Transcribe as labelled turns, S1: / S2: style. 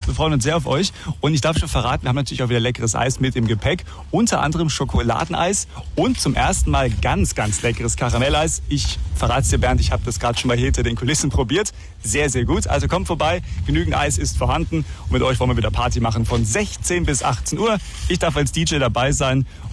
S1: Wir freuen uns sehr auf euch. Und ich darf schon verraten, wir haben natürlich auch wieder leckeres Eis mit im Gepäck. Unter anderem Schokoladeneis und zum ersten Mal ganz, ganz leckeres Karamelleis. Ich verrate es dir, Bernd, ich habe das gerade schon mal hier hinter den Kulissen probiert. Sehr, sehr gut. Also kommt vorbei, genügend Eis ist vorhanden. Und mit euch wollen wir wieder Party machen von 16 bis 18 Uhr. Ich darf als DJ dabei sein.